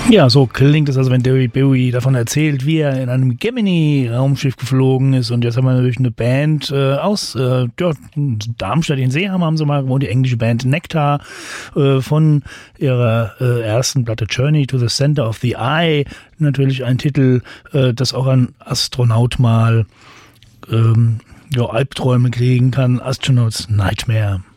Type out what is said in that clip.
Ja, so klingt es also, wenn David Bowie davon erzählt, wie er in einem Gemini-Raumschiff geflogen ist. Und jetzt haben wir natürlich eine Band aus Darmstadt in Seeham haben sie mal gewohnt, die englische Band Nectar von ihrer ersten Platte Journey to the Center of the Eye. Natürlich ein Titel, das auch ein Astronaut mal Albträume kriegen kann. Astronauts Nightmare.